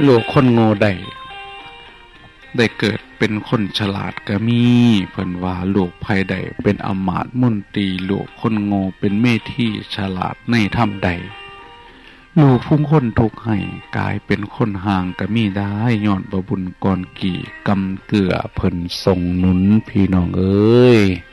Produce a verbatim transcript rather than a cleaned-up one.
ลูกคนโง่ได้ได้เกิดเป็นคนฉลาดก็มีเพิ่นว่าลูกไผใดเป็นอมาตย์มนตรีลูกคนโง่เป็นเมธีฉลาดในธรรมใดลูกผู้คนทุกข์ให้กลายเป็นคนห่างก็มีได้ย้อนบ่บุญก่อนกี่กำเกือเพิ่นทรงหนุนพี่น้องเอ้ย